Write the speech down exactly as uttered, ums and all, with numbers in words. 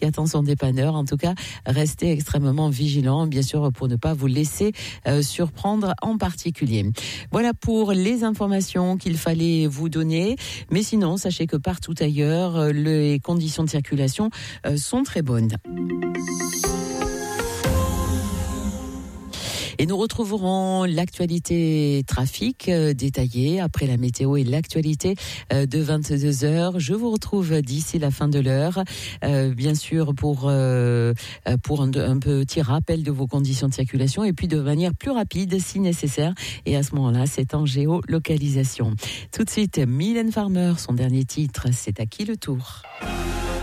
qui attend son dépanneur. En tout cas, restez extrêmement vigilants, bien sûr, pour ne pas vous laisser euh, surprendre en particulier. Voilà pour les informations qu'il fallait vous donner. Mais sinon, sachez que partout ailleurs, euh, les conditions de circulation euh, sont très bonnes. Et nous retrouverons l'actualité trafic euh, détaillée après la météo et l'actualité euh, de vingt-deux heures. Je vous retrouve d'ici la fin de l'heure, euh, bien sûr pour euh, pour un, un petit rappel de vos conditions de circulation et puis de manière plus rapide si nécessaire. Et à ce moment-là, c'est en géolocalisation. Tout de suite, Mylène Farmer, son dernier titre, c'est à qui le tour ?